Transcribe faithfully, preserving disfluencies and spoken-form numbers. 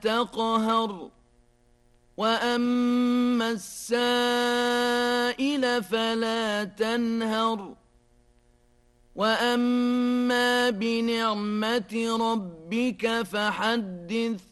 تقهر وأما السائل فلا تنهر وأما بنعمة ربك فحدث